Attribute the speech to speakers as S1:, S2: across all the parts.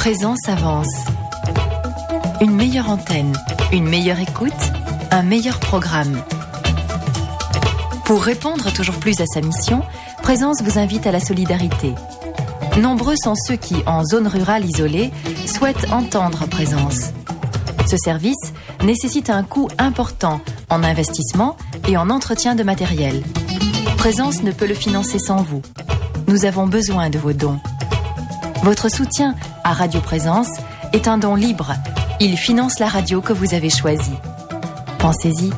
S1: Présence avance. Une meilleure antenne, une meilleure écoute, un meilleur programme. Pour répondre toujours plus à sa mission, Présence vous invite à la solidarité. Nombreux sont ceux qui, en zone rurale isolée, souhaitent entendre Présence. Ce service nécessite un coût important en investissement et en entretien de matériel. Présence ne peut le financer sans vous. Nous avons besoin de vos dons. Votre soutien à Radio Présence est un don libre. Il finance la radio que vous avez choisie. Pensez-y.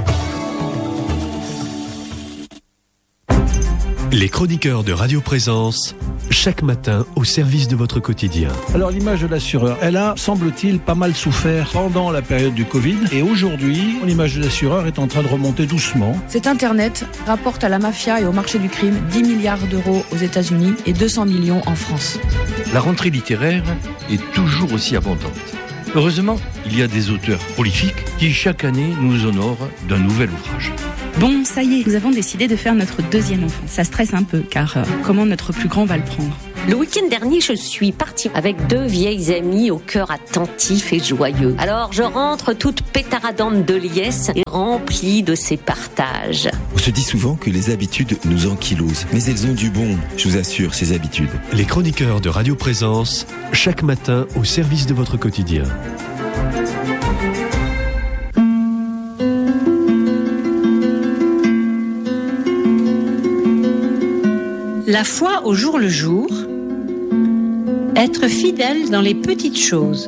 S2: Les chroniqueurs de Radio Présence, chaque matin au service de votre quotidien.
S3: Alors l'image de l'assureur, elle a, semble-t-il, pas mal souffert pendant la période du Covid. Et aujourd'hui, l'image de l'assureur est en train de remonter doucement.
S4: Cet Internet rapporte à la mafia et au marché du crime 10 milliards d'euros aux États-Unis et 200 millions en France.
S5: La rentrée littéraire est toujours aussi abondante. Heureusement, il y a des auteurs prolifiques qui chaque année nous honorent d'un nouvel ouvrage.
S6: Bon, ça y est, nous avons décidé de faire notre deuxième enfant. Ça stresse un peu, car comment notre plus grand va le prendre ?
S7: Le week-end dernier, je suis partie avec 2 vieilles amies au cœur attentif et joyeux. Alors, je rentre toute pétaradante de liesse et remplie de ces partages.
S8: On se dit souvent que les habitudes nous ankylosent, mais elles ont du bon, je vous assure, ces habitudes.
S2: Les chroniqueurs de Radio Présence, chaque matin au service de votre quotidien.
S9: La foi au jour le jour, être fidèle dans les petites choses.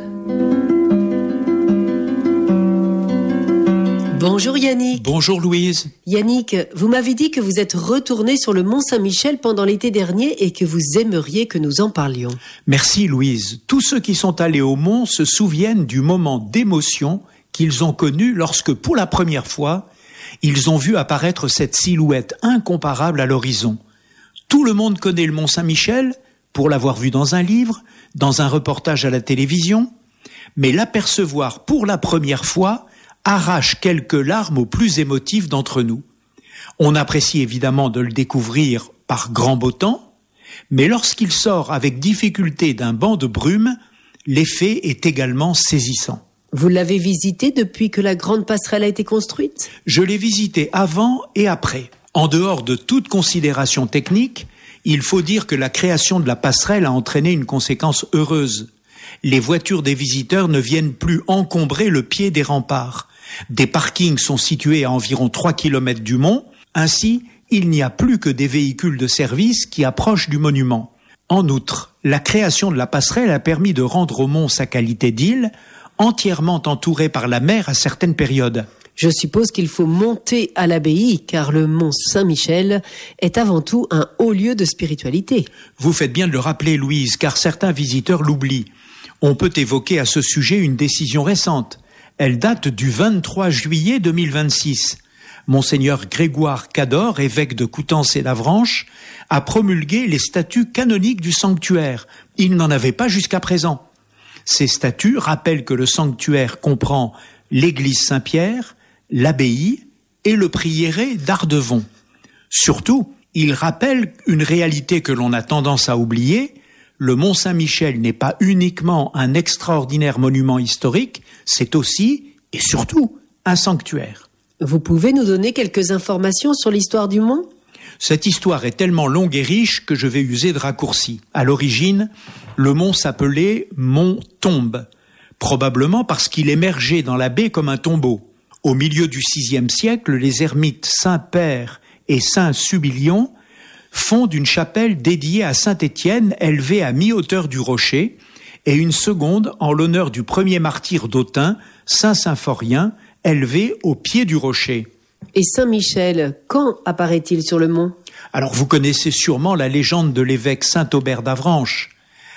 S10: Bonjour Yannick.
S11: Bonjour Louise.
S10: Yannick, vous m'avez dit que vous êtes retourné sur le Mont Saint-Michel pendant l'été dernier et que vous aimeriez que nous en parlions.
S11: Merci Louise. Tous ceux qui sont allés au mont se souviennent du moment d'émotion qu'ils ont connu lorsque, pour la première fois, ils ont vu apparaître cette silhouette incomparable à l'horizon. Tout le monde connaît le Mont Saint-Michel, pour l'avoir vu dans un livre, dans un reportage à la télévision, mais l'apercevoir pour la première fois arrache quelques larmes aux plus émotifs d'entre nous. On apprécie évidemment de le découvrir par grand beau temps, mais lorsqu'il sort avec difficulté d'un banc de brume, l'effet est également saisissant.
S10: Vous l'avez visité depuis que la grande passerelle a été construite ?
S11: Je l'ai visité avant et après. En dehors de toute considération technique, il faut dire que la création de la passerelle a entraîné une conséquence heureuse. Les voitures des visiteurs ne viennent plus encombrer le pied des remparts. Des parkings sont situés à environ 3 km du mont. Ainsi, il n'y a plus que des véhicules de service qui approchent du monument. En outre, la création de la passerelle a permis de rendre au mont sa qualité d'île, entièrement entourée par la mer à certaines périodes.
S10: Je suppose qu'il faut monter à l'abbaye, car le Mont Saint-Michel est avant tout un haut lieu de spiritualité.
S11: Vous faites bien de le rappeler, Louise, car certains visiteurs l'oublient. On peut évoquer à ce sujet une décision récente. Elle date du 23 juillet 2026. Monseigneur Grégoire Cador, évêque de Coutances et d'Avranches, a promulgué les statuts canoniques du sanctuaire. Il n'en avait pas jusqu'à présent. Ces statuts rappellent que le sanctuaire comprend l'église Saint-Pierre, l'abbaye et le prieuré d'Ardevon. Surtout, il rappelle une réalité que l'on a tendance à oublier. Le Mont Saint-Michel n'est pas uniquement un extraordinaire monument historique, c'est aussi et surtout un sanctuaire.
S10: Vous pouvez nous donner quelques informations sur l'histoire du mont ?
S11: Cette histoire est tellement longue et riche que je vais user de raccourcis. À l'origine, le mont s'appelait Mont Tombe, probablement parce qu'il émergeait dans la baie comme un tombeau. Au milieu du VIe siècle, les ermites Saint-Père et Saint-Subilion fondent une chapelle dédiée à Saint-Étienne, élevée à mi-hauteur du rocher, et une seconde en l'honneur du premier martyr d'Autun, Saint-Symphorien, élevé au pied du rocher.
S10: Et Saint-Michel, quand apparaît-il sur le mont ?
S11: Alors vous connaissez sûrement la légende de l'évêque Saint-Aubert d'Avranches.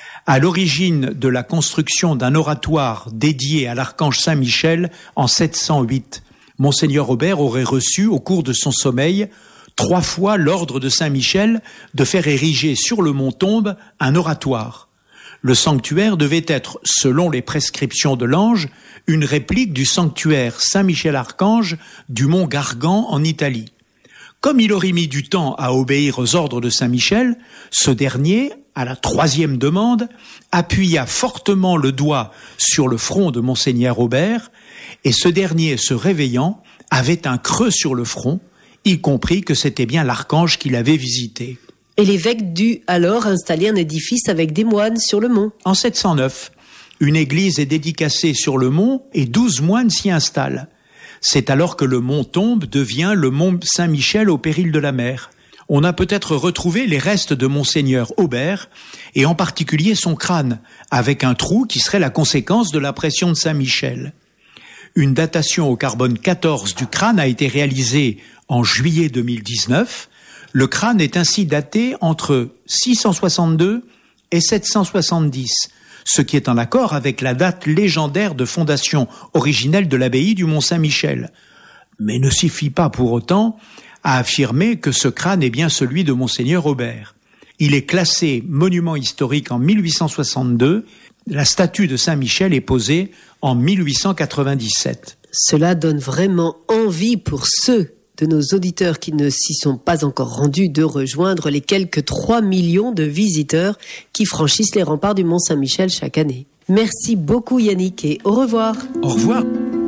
S11: À l'origine de la construction d'un oratoire dédié à l'archange Saint-Michel en 708, Monseigneur Aubert aurait reçu, au cours de son sommeil, 3 fois l'ordre de Saint-Michel de faire ériger sur le mont Tombe un oratoire. Le sanctuaire devait être, selon les prescriptions de l'ange, une réplique du sanctuaire Saint-Michel-Archange du mont Gargan en Italie. Comme il aurait mis du temps à obéir aux ordres de Saint-Michel, ce dernier, à la 3e demande, appuya fortement le doigt sur le front de Monseigneur Aubert, et ce dernier, se réveillant, avait un creux sur le front. Il comprit que c'était bien l'archange qu'il avait visité.
S10: Et l'évêque dut alors installer un édifice avec des moines sur le mont.
S11: En 709, une église est dédicacée sur le mont et 12 moines s'y installent. C'est alors que le mont Tombe devient le mont Saint-Michel au péril de la mer. On a peut-être retrouvé les restes de Monseigneur Aubert, et en particulier son crâne, avec un trou qui serait la conséquence de la pression de Saint-Michel. Une datation au carbone 14 du crâne a été réalisée en juillet 2019. Le crâne est ainsi daté entre 662 et 770, ce qui est en accord avec la date légendaire de fondation originelle de l'abbaye du Mont-Saint-Michel. Mais ne suffit pas pour autant à affirmer que ce crâne est bien celui de Monseigneur Aubert. Il est classé monument historique en 1862. La statue de Saint-Michel est posée en 1897.
S10: Cela donne vraiment envie pour ceux de nos auditeurs qui ne s'y sont pas encore rendus de rejoindre les quelques 3 millions de visiteurs qui franchissent les remparts du Mont-Saint-Michel chaque année. Merci beaucoup Yannick et au revoir.
S11: Au revoir.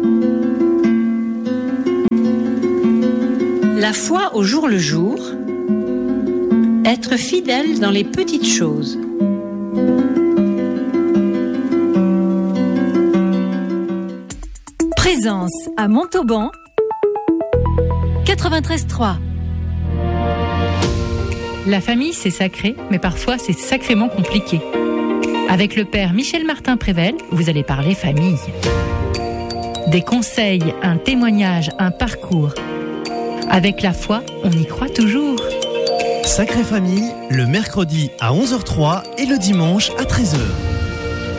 S9: La foi au jour le jour, être fidèle dans les petites choses.
S1: Présence à Montauban 93.3.
S12: La famille, c'est sacré, mais parfois c'est sacrément compliqué. Avec le père Michel Martin-Prével, vous allez parler famille. Des conseils, un témoignage, un parcours. Avec la foi, on y croit toujours.
S13: Sacrée Famille, le mercredi à 11h03 et le dimanche à 13h.